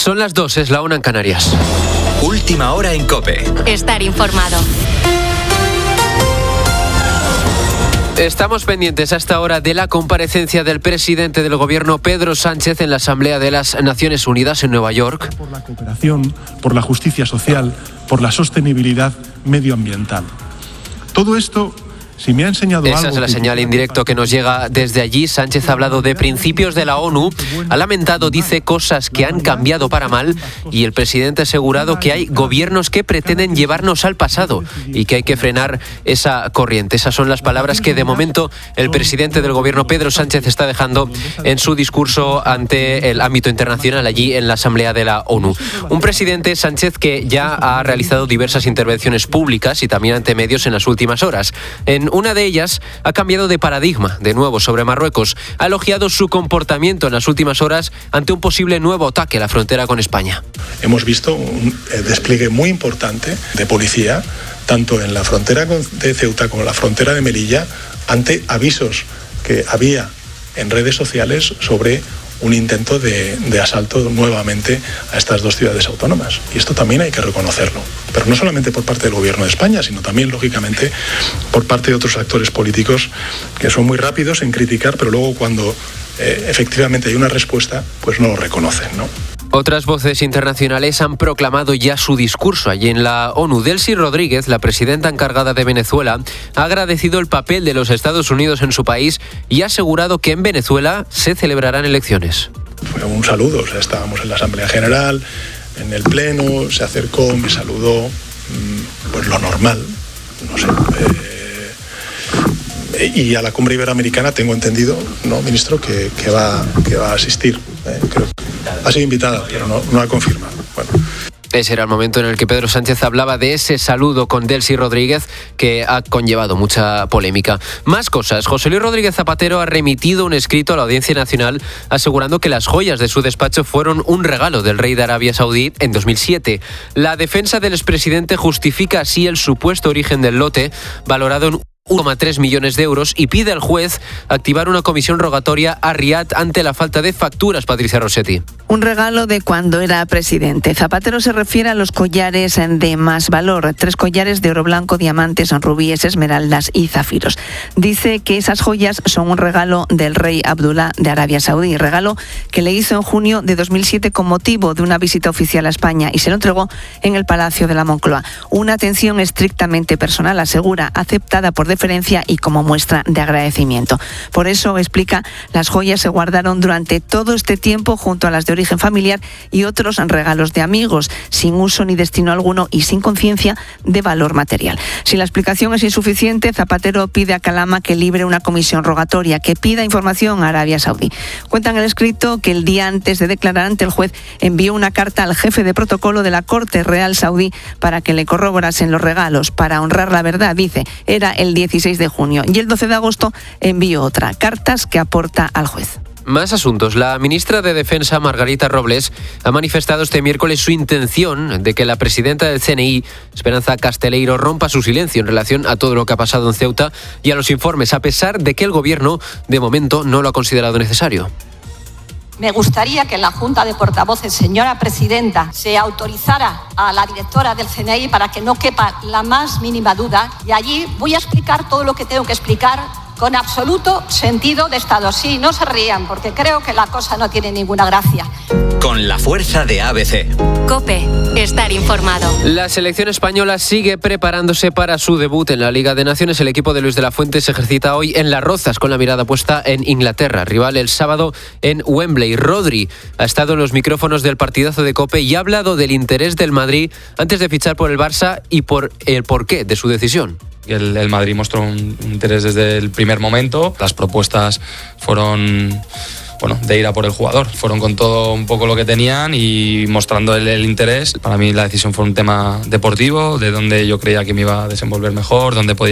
Son las 2, es la 1 en Canarias. Última hora en COPE. Estar informado. Estamos pendientes a esta hora de la comparecencia del presidente del gobierno, Pedro Sánchez, en la Asamblea de las Naciones Unidas en Nueva York. Por la cooperación, por la justicia social, por la sostenibilidad medioambiental. Todo esto, si me ha enseñado algo... Esa es la señal en directo que nos llega desde allí. Sánchez ha hablado de principios de la ONU, ha lamentado, dice, cosas que han cambiado para mal, y el presidente ha asegurado que hay gobiernos que pretenden llevarnos al pasado y que hay que frenar esa corriente. Esas son las palabras que de momento el presidente del gobierno, Pedro Sánchez, está dejando en su discurso ante el ámbito internacional allí en la Asamblea de la ONU. Un presidente, Sánchez, que ya ha realizado diversas intervenciones públicas y también ante medios en las últimas horas. En una de ellas ha cambiado de paradigma, de nuevo, sobre Marruecos. Ha elogiado su comportamiento en las últimas horas ante un posible nuevo ataque a la frontera con España. Hemos visto un despliegue muy importante de policía, tanto en la frontera de Ceuta como en la frontera de Melilla, ante avisos que había en redes sociales sobre un intento de asalto nuevamente a estas dos ciudades autónomas. Y esto también hay que reconocerlo. Pero no solamente por parte del gobierno de España, sino también, lógicamente, por parte de otros actores políticos que son muy rápidos en criticar, pero luego cuando efectivamente hay una respuesta, pues no lo reconocen, ¿no? Otras voces internacionales han proclamado ya su discurso. Allí en la ONU, Delcy Rodríguez, la presidenta encargada de Venezuela, ha agradecido el papel de los Estados Unidos en su país y ha asegurado que en Venezuela se celebrarán elecciones. Fue un saludo, o sea, estábamos en la Asamblea General, en el Pleno, se acercó, me saludó, pues lo normal, no sé. Y a la cumbre iberoamericana tengo entendido, ¿no, ministro, que va a asistir? Creo que ha sido invitada, pero no ha confirmado. Bueno. Ese era el momento en el que Pedro Sánchez hablaba de ese saludo con Delcy Rodríguez, que ha conllevado mucha polémica. Más cosas. José Luis Rodríguez Zapatero ha remitido un escrito a la Audiencia Nacional asegurando que las joyas de su despacho fueron un regalo del rey de Arabia Saudí en 2007. La defensa del expresidente justifica así el supuesto origen del lote, valorado en 1,3 millones de euros, y pide al juez activar una comisión rogatoria a Riad ante la falta de facturas. Patricia Rossetti. Un regalo de cuando era presidente. Zapatero se refiere a los collares de más valor. 3 collares de oro blanco, diamantes, rubíes, esmeraldas y zafiros. Dice que esas joyas son un regalo del rey Abdullah de Arabia Saudí. Regalo que le hizo en junio de 2007 con motivo de una visita oficial a España y se lo entregó en el Palacio de la Moncloa. Una atención estrictamente personal, asegura, aceptada por deferencia y como muestra de agradecimiento. Por eso, explica, las joyas se guardaron durante todo este tiempo junto a las de origen familiar y otros regalos de amigos, sin uso ni destino alguno y sin conciencia de valor material. Si la explicación es insuficiente, Zapatero pide a Calama que libre una comisión rogatoria, que pida información a Arabia Saudí. Cuenta en el escrito que el día antes de declarar ante el juez envió una carta al jefe de protocolo de la Corte Real Saudí para que le corroborasen los regalos. Para honrar la verdad, dice, era el 16 de junio y el 12 de agosto envió otra, cartas que aporta al juez. Más asuntos. La ministra de Defensa, Margarita Robles, ha manifestado este miércoles su intención de que la presidenta del CNI, Esperanza Casteleiro, rompa su silencio en relación a todo lo que ha pasado en Ceuta y a los informes, a pesar de que el Gobierno, de momento, no lo ha considerado necesario. Me gustaría que en la Junta de Portavoces, señora presidenta, se autorizara a la directora del CNI para que no quepa la más mínima duda, y allí voy a explicar todo lo que tengo que explicar con absoluto sentido de Estado. Sí, no se rían, porque creo que la cosa no tiene ninguna gracia. Con la fuerza de ABC. COPE. Estar informado. La selección española sigue preparándose para su debut en la Liga de Naciones. El equipo de Luis de la Fuente se ejercita hoy en Las Rozas con la mirada puesta en Inglaterra, rival el sábado en Wembley. Rodri ha estado en los micrófonos del partidazo de COPE y ha hablado del interés del Madrid antes de fichar por el Barça y por el porqué de su decisión. El Madrid mostró un interés desde el primer momento. Las propuestas fueron de ir a por el jugador. Fueron con todo un poco lo que tenían y mostrando el interés. Para mí la decisión fue un tema deportivo, de donde yo creía que me iba a desenvolver mejor, donde podía